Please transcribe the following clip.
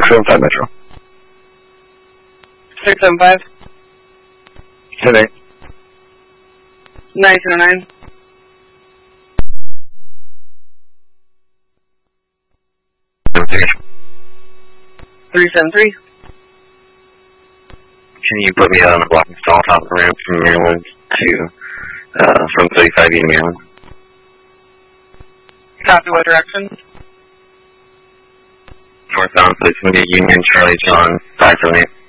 675 Metro. 675. 10-8. 909. 373. Can you put me out on the block and stall top of the ramp from Maryland to, from 35 East Maryland? Copy, what direction? Northbound, please. Union Charlie John 578.